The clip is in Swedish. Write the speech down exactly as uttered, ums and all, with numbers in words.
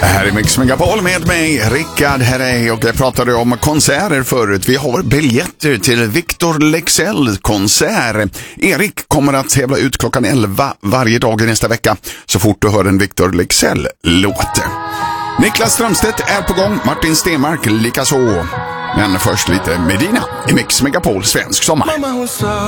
Här är Mix Megapol med mig, Rickard Herrey, och jag pratade om konserter förut. Vi har biljetter till Victor Leksells konsert. Erik kommer att tävla ut klockan elva varje dag i nästa vecka, så fort du hör en Victor Leksell-låt. Niklas Strömstedt är på gång, Martin Stenmark likaså. Men först lite Medina i Mix Megapol svensk sommar.